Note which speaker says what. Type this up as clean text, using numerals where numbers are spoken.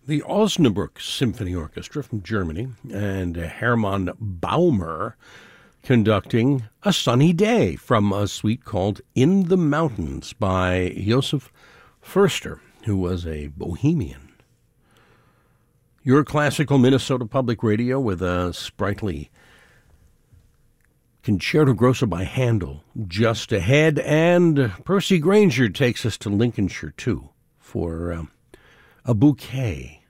Speaker 1: The Osnabrück Symphony Orchestra from Germany and Hermann Baumer conducting A Sunny Day from a suite called In the Mountains by Josef Förster, who was a Bohemian. Your classical Minnesota Public Radio with a sprightly Concerto Grosso by Handel just ahead, and Percy Granger takes us to Lincolnshire, too, for a bouquet